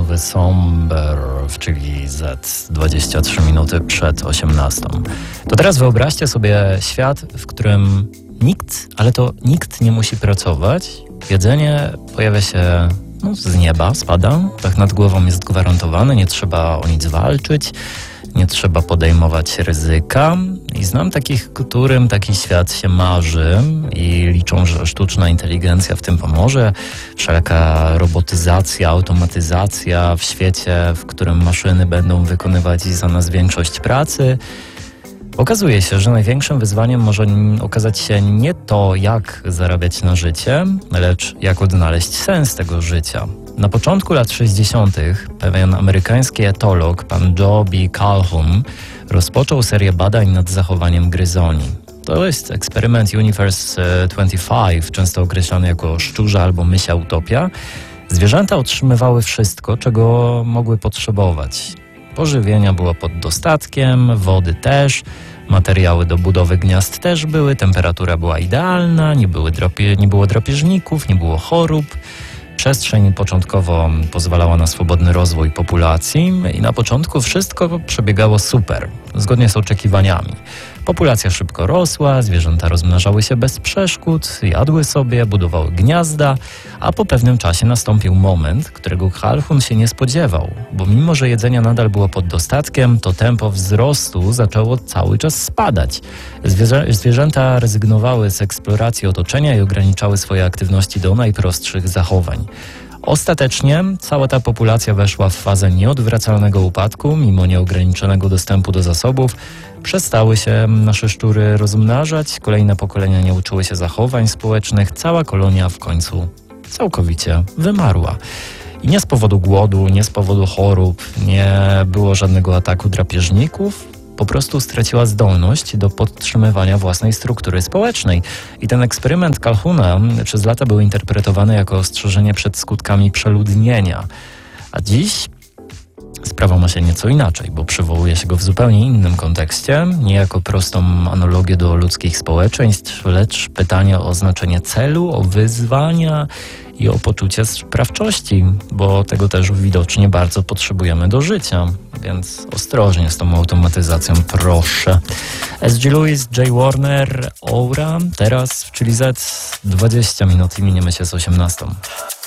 The Somber, czyli Z 23 minuty przed 18. To teraz wyobraźcie sobie świat, w którym nikt nie musi pracować. Jedzenie pojawia się z nieba, spada, tak nad głową jest gwarantowane, nie trzeba o nic walczyć, nie trzeba podejmować ryzyka. I znam takich, którym taki świat się marzy i liczą, że sztuczna inteligencja w tym pomoże. Wszelka robotyzacja, automatyzacja w świecie, w którym maszyny będą wykonywać za nas większość pracy. Okazuje się, że największym wyzwaniem może okazać się nie to, jak zarabiać na życie, lecz jak odnaleźć sens tego życia. Na początku lat 60. pewien amerykański etolog, pan Joe B. Calhoun, rozpoczął serię badań nad zachowaniem gryzoni. To jest eksperyment Universe 25, często określany jako szczurza albo mysia utopia. Zwierzęta otrzymywały wszystko, czego mogły potrzebować. Pożywienia było pod dostatkiem, wody też, materiały do budowy gniazd też były, temperatura była idealna, nie było drapieżników, nie było chorób. Przestrzeń początkowo pozwalała na swobodny rozwój populacji i na początku wszystko przebiegało super, zgodnie z oczekiwaniami. Populacja szybko rosła, zwierzęta rozmnażały się bez przeszkód, jadły sobie, budowały gniazda, a po pewnym czasie nastąpił moment, którego Calhoun się nie spodziewał, bo mimo, że jedzenia nadal było pod dostatkiem, to tempo wzrostu zaczęło cały czas spadać. Zwierzęta rezygnowały z eksploracji otoczenia i ograniczały swoje aktywności do najprostszych zachowań. Ostatecznie cała ta populacja weszła w fazę nieodwracalnego upadku, mimo nieograniczonego dostępu do zasobów. Przestały się nasze szczury rozmnażać, kolejne pokolenia nie uczyły się zachowań społecznych, cała kolonia w końcu całkowicie wymarła. I nie z powodu głodu, nie z powodu chorób, nie było żadnego ataku drapieżników, po prostu straciła zdolność do podtrzymywania własnej struktury społecznej. I ten eksperyment Calhouna przez lata był interpretowany jako ostrzeżenie przed skutkami przeludnienia. A dziś sprawa ma się nieco inaczej, bo przywołuje się go w zupełnie innym kontekście, nie jako prostą analogię do ludzkich społeczeństw, lecz pytanie o znaczenie celu, o wyzwania i o poczucie sprawczości, bo tego też widocznie bardzo potrzebujemy do życia, więc ostrożnie z tą automatyzacją, proszę. S.G. Lewis, Jay Warner, Aura, teraz w Chili Z 20 minut i miniemy się z 18.